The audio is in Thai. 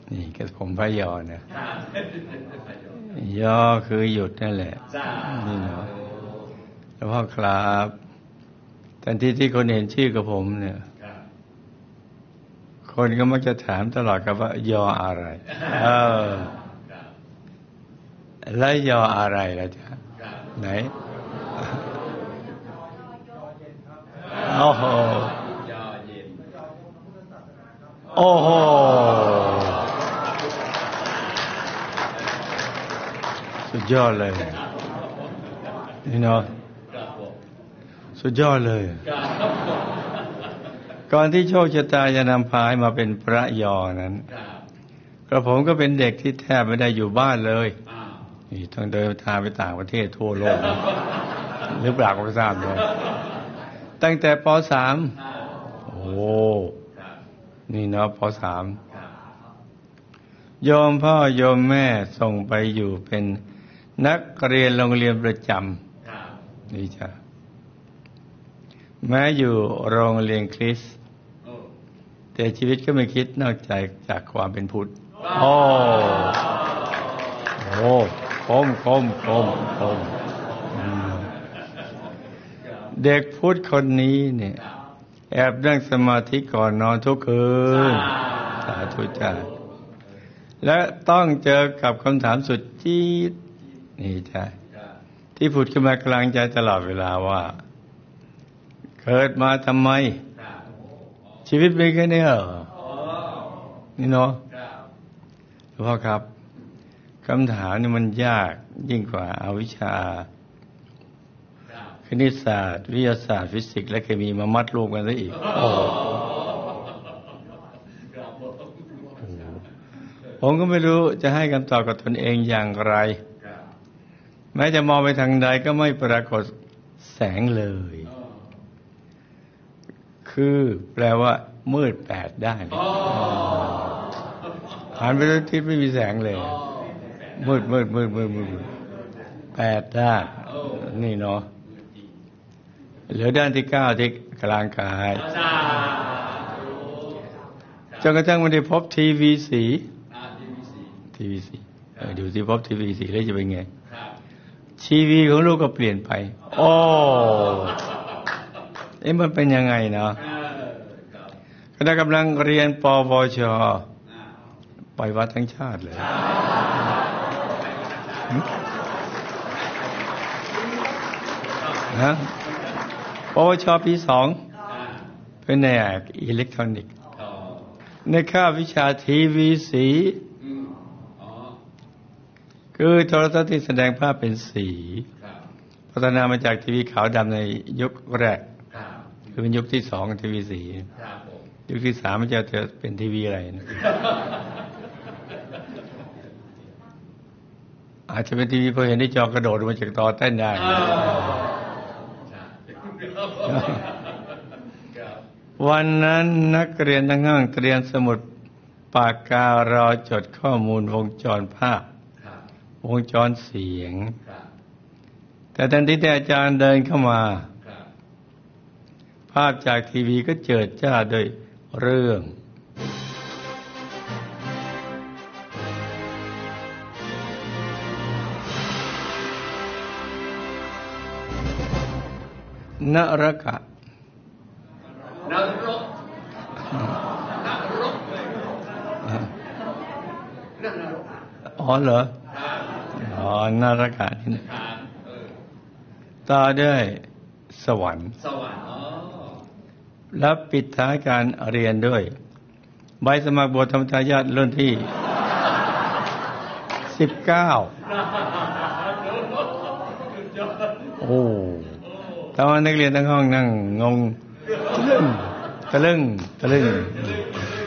นี่ก็ผมพยอนะยอคือหยุดนั่นแหละนี่เนาะแล้วพ่อครับทันทีที่คนเห็นชื่อกับผมเนี่ยคนก็มักจะถามตลอดครับว่ายออะไรแล้วยออะไรล่ะจ๊ะไหนโอ้โหโอ้โหสุดยอดเลยนี่เนาะสุดยอดเลยก่อนที่โชคชะตาจะนำพาให้มาเป็นพระยอนั้นกระผมก็เป็นเด็กที่แทบไม่ได้อยู่บ้านเลยนี่ต้องเดินทางไปต่างประเทศทั่วโลกหรือเปล่าก็ไม่ทราบเลยตั้งแต่ป .3 โอ้นี่เนาะป .3 โยมพ่อโยมแม่ส่งไปอยู่เป็นนักเรียนโรงเรียนประจำนี่จ้ะแม้อยู่โรงเรียนคริสต์แต่ชีวิตก็ไม่คิดนอกจากความเป็นพุทธโอ้คมเด็กพุทธคนนี้เนี่ยแอบนั่งสมาธิก่อนนอนทุกคืนสาธุจ้าและต้องเจอกับคำถามสุดจี๊ดนี่จ้ะที่ผุดขึ้นมากลางใจตลอดเวลาว่าเกิดมาทำไมชีวิตเป็นแค่นี้เหรอนี่เนาะหลวงพ่อครับคำถามนี่มันยากยิ่งกว่าอาวิชชาคณิตศาสตร์วิทยาศาสตร์ฟิสิกส์และเคมีมามัดรวมกันซะอีกผมก็ไม่รู้จะให้คำตอบกับตนเองอย่างไรแม้จะมองไปทางใดก็ไม่ปรากฏแสงเลยคือแปลว่ามืด8 ด้านหันไปทุกทิศไม่มีแสงเลยมืด8 ด้านนี่เนาะเหลือด้านที่9ที่กลางกายจนกระทั่งมันได้พบทีวีสีดูสิพบทีวีสีแล้วจะเป็นไงชีวิตของลูกก็เปลี่ยนไปโอ้มันเป็นยังไงเนาะขณะกำลังเรียนปวชไปวัดทั้งชาติเลยนะปวชปี 2เป็นแผนกอิเล็กทรอนิกส์ในคาบวิชาทีวีสีคือโทรทัศน์ที่แสดงภาพเป็นสีพัฒนามาจากทีวีขาวดำในยุคแรกคือเป็นยุคที่2ทีวีสียุคที่3มันจะเป็นทีวีอะไรนะอาจจะเป็นทีวีพอเห็นที่จอกระโดดมาจากต่อเต้นได้วันนั้นนักเรียนทั้งห้องเตรียมสมุดปากการอจดข้อมูลวงจรภาพวงจรเสียงแต่ทันทีที่อาจารย์เดินเข้ามาภาพจากทีวีก็เจิดจ้าด้วยเรื่องนรกอ๋อเหรอนรกนี่นะต่อด้วยสวรรค์และปิดท้ายการเรียนด้วยใบสมัครบวชธรรมทายาทรุ่นที่19โอ้ตอนนักเรียนทั้งห้องนั่งงงตะลึง